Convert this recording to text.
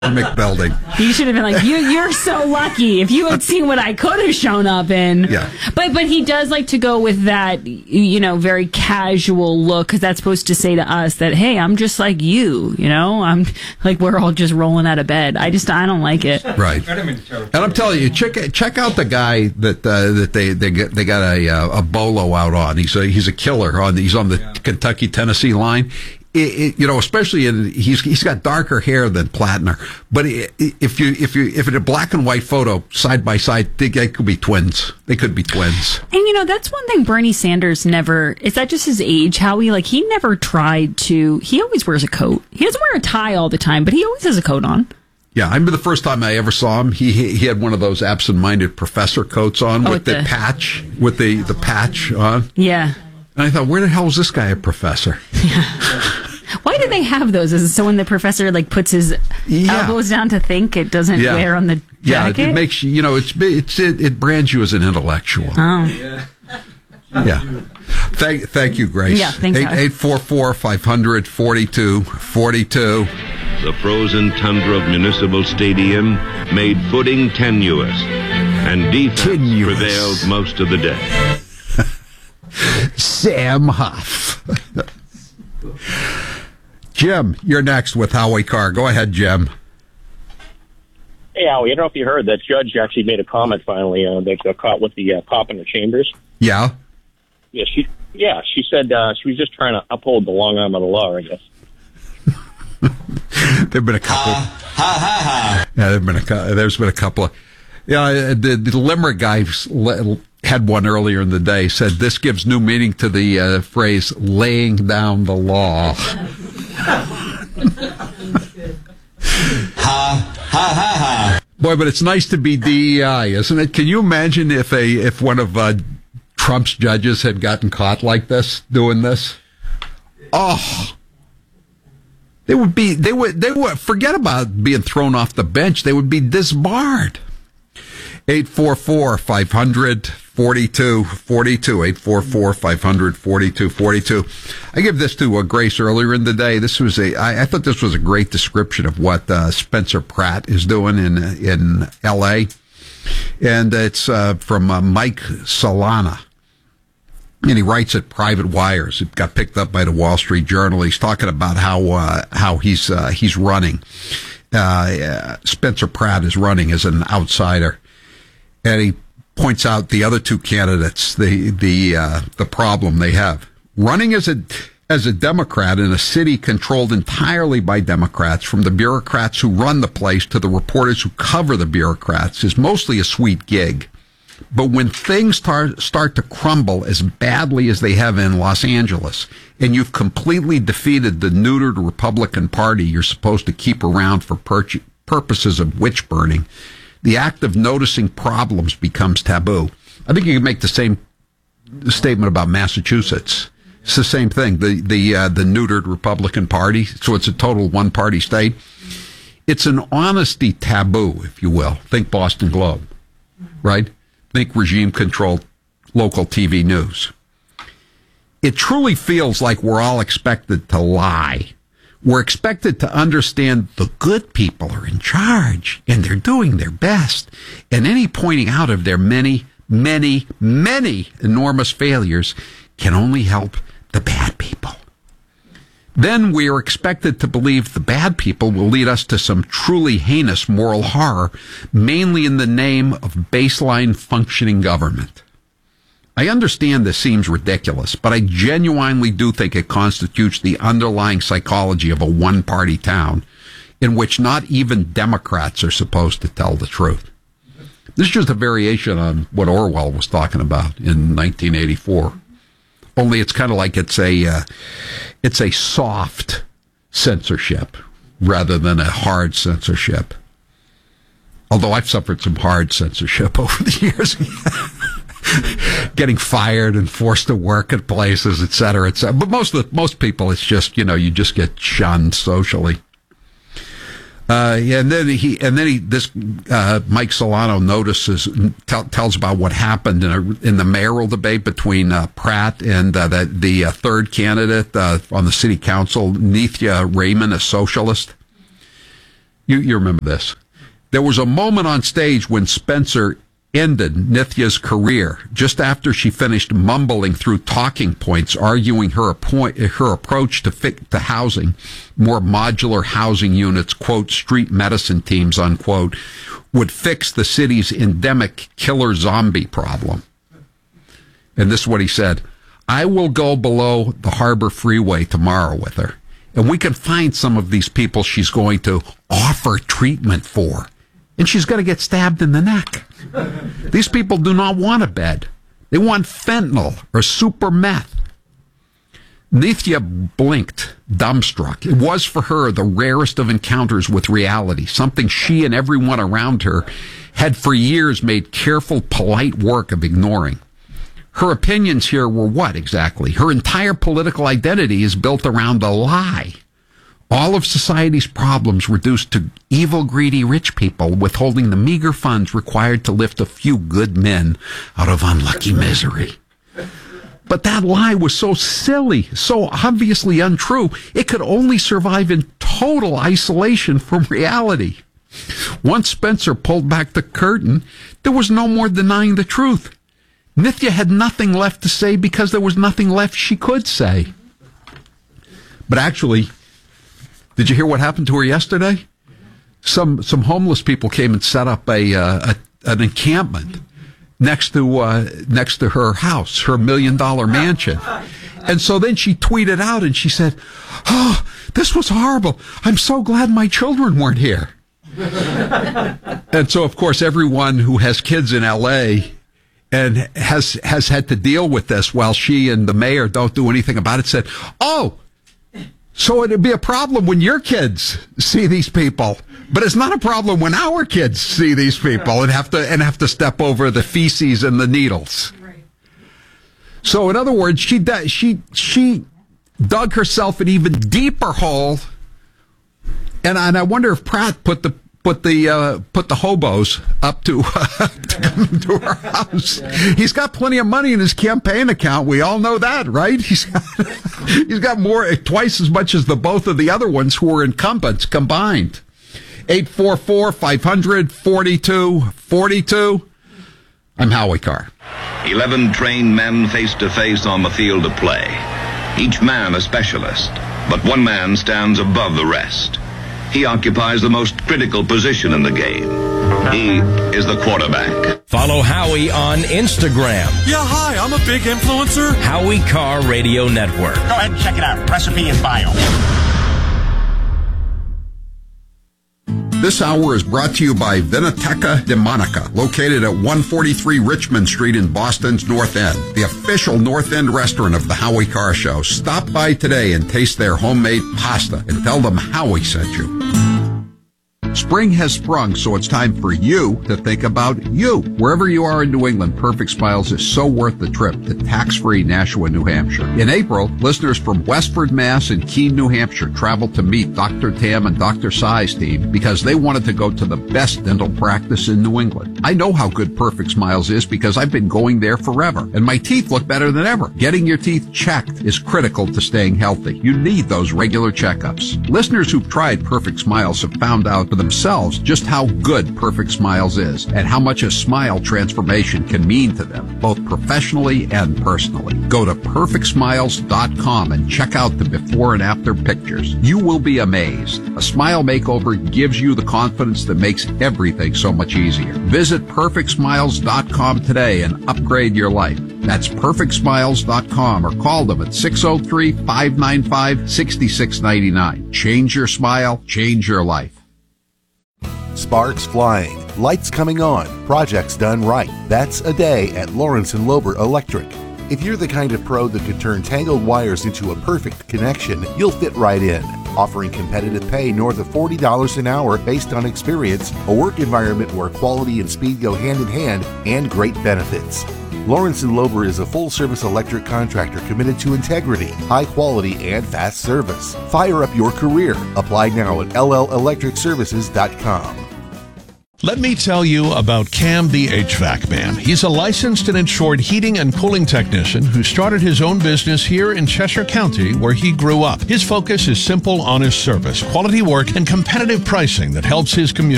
building. You should have been like, you're so lucky. If you had seen what I could have shown up in. Yeah. But he does like to go with that, very casual look, because that's supposed to say to us that, hey, I'm just like you, I'm like, we're all just rolling out of bed. I don't like it. Right. And I'm telling you, check out the guy that they got a bolo out on. He's a killer he's on the Kentucky-Tennessee line. Especially he's got darker hair than Plattner. But if it's a black and white photo side by side, they could be twins. They could be twins. And that's one thing Bernie Sanders never, is that just his age, Howie? Like, he never tried to, he always wears a coat. He doesn't wear a tie all the time, but he always has a coat on. Yeah, I remember the first time I ever saw him, he had one of those absent-minded professor coats on with the patch, with the patch on. Yeah. And I thought, where the hell is this guy a professor? Yeah. Why do they have those? Is it so when the professor puts his elbows down to think, it doesn't wear on the jacket? Yeah, it makes it brands you as an intellectual. Oh. Yeah. Thank you, Grace. Yeah, thanks. 844-500-4242. The frozen tundra of Municipal Stadium made footing tenuous, and defense prevailed most of the day. Sam Huff. Jim, you're next with Howie Carr. Go ahead, Jim. Hey, Howie, I don't know if you heard that judge actually made a comment finally that got caught with the cop in the chambers. Yeah? Yeah, she said she was just trying to uphold the long arm of the law, I guess. There've been a couple. Yeah, there's been a couple of. Yeah, the Limerick guy had one earlier in the day, said this gives new meaning to the phrase laying down the law. Boy, but it's nice to be DEI, isn't it? Can you imagine if one of Trump's judges had gotten caught like this, doing this? Oh, they would forget about being thrown off the bench. They would be disbarred. 844-500-4242. 844-500-4242. I give this to Grace earlier in the day. I thought this was a great description of what Spencer Pratt is doing in L.A. And it's from Mike Solana. And he writes at Private Wires. It got picked up by the Wall Street Journal. He's talking about how he's running. Spencer Pratt is running as an outsider. And he points out the other two candidates, the problem they have. Running as a Democrat in a city controlled entirely by Democrats, from the bureaucrats who run the place to the reporters who cover the bureaucrats, is mostly a sweet gig. But when things start to crumble as badly as they have in Los Angeles, and you've completely defeated the neutered Republican Party you're supposed to keep around for purposes of witch burning, the act of noticing problems becomes taboo. I think you can make the same statement about Massachusetts. It's the same thing. The neutered Republican Party, so it's a total one-party state. It's an honesty taboo, if you will. Think Boston Globe, right? Think regime-controlled local TV news. It truly feels like we're all expected to lie. We're expected to understand the good people are in charge, and they're doing their best. And any pointing out of their many, many, many enormous failures can only help the bad people. Then we are expected to believe the bad people will lead us to some truly heinous moral horror, mainly in the name of baseline functioning government. I understand this seems ridiculous, but I genuinely do think it constitutes the underlying psychology of a one-party town in which not even Democrats are supposed to tell the truth. This is just a variation on what Orwell was talking about in 1984. Only it's kind of like it's a soft censorship rather than a hard censorship. Although I've suffered some hard censorship over the years. Getting fired and forced to work at places, et cetera, et cetera. But most people, it's just, you just get shunned socially. And then Mike Solano tells about what happened in the mayoral debate between Pratt and the third candidate on the city council, Nithya Raman, a socialist. You remember this. There was a moment on stage when Spencer ended Nithya's career just after she finished mumbling through talking points, arguing her approach to housing, more modular housing units, quote, street medicine teams, unquote, would fix the city's endemic killer zombie problem. And this is what he said. I will go below the Harbor Freeway tomorrow with her, and we can find some of these people she's going to offer treatment for. And she's going to get stabbed in the neck. These people do not want a bed. They want fentanyl or super meth. Nithya blinked, dumbstruck. It was for her the rarest of encounters with reality, something she and everyone around her had for years made careful, polite work of ignoring. Her opinions here were what exactly? Her entire political identity is built around a lie. All of society's problems reduced to evil, greedy rich people withholding the meager funds required to lift a few good men out of unlucky misery. But that lie was so silly, so obviously untrue, it could only survive in total isolation from reality. Once Spencer pulled back the curtain, there was no more denying the truth. Nithya had nothing left to say because there was nothing left she could say. But actually, did you hear what happened to her yesterday? Some homeless people came and set up an encampment next to her house, her $1 million mansion. And so then she tweeted out and she said, "Oh, this was horrible. I'm so glad my children weren't here." And so, of course, everyone who has kids in L.A. and has had to deal with this while she and the mayor don't do anything about it said, "Oh, so it'd be a problem when your kids see these people, but it's not a problem when our kids see these people and have to step over the feces and the needles." Right. So, in other words, she dug herself an even deeper hole, and I wonder if Pratt put the hobos up to come into her house. He's got plenty of money in his campaign account. We all know that, right? He's got more, twice as much as the both of the other ones who were incumbents combined. 844-500-4242. I'm Howie Carr. 11 trained men face to face on the field of play. Each man a specialist, but one man stands above the rest. He occupies the most critical position in the game. He is the quarterback. Follow Howie on Instagram. Yeah, hi, I'm a big influencer. Howie Carr Radio Network. Go ahead and check it out. Recipe in bio. This hour is brought to you by Vinoteca de Monica, located at 143 Richmond Street in Boston's North End, the official North End restaurant of the Howie Carr Show. Stop by today and taste their homemade pasta and tell them Howie sent you. Spring has sprung, so it's time for you to think about you. Wherever you are in New England, Perfect Smiles is so worth the trip to tax-free Nashua, New Hampshire. In April, listeners from Westford, Mass. and Keene, New Hampshire traveled to meet Dr. Tam and Dr. Sai's team because they wanted to go to the best dental practice in New England. I know how good Perfect Smiles is because I've been going there forever, and my teeth look better than ever. Getting your teeth checked is critical to staying healthy. You need those regular checkups. Listeners who've tried Perfect Smiles have found out for themselves just how good Perfect Smiles is and how much a smile transformation can mean to them, both professionally and personally. Go to perfectsmiles.com and check out the before and after pictures. You will be amazed. A smile makeover gives you the confidence that makes everything so much easier. Visit perfectsmiles.com today and upgrade your life. That's perfectsmiles.com or call them at 603-595-6699. Change your smile, change your life. Sparks flying, lights coming on, projects done right. That's a day at Lawrence & Lober Electric. If you're the kind of pro that could turn tangled wires into a perfect connection, you'll fit right in. Offering competitive pay north of $40 an hour based on experience, a work environment where quality and speed go hand in hand, and great benefits. Lawrence & Lober is a full-service electric contractor committed to integrity, high quality, and fast service. Fire up your career. Apply now at LLElectricServices.com. Let me tell you about Cam the HVAC Man. He's a licensed and insured heating and cooling technician who started his own business here in Cheshire County, where he grew up. His focus is simple, honest service, quality work, and competitive pricing that helps his community.